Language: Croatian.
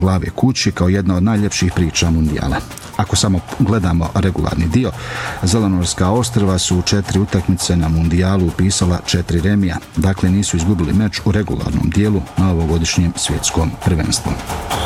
glave kući kao jedna od najljepših priča mundijala. Ako samo gledamo regularni dio, Zelenorska ostrva su u 4 utakmice na mundijalu upisala 4 remija, dakle nisu izgubili meč u regularnom dijelu na ovogodišnjem svjetskom prvenstvu.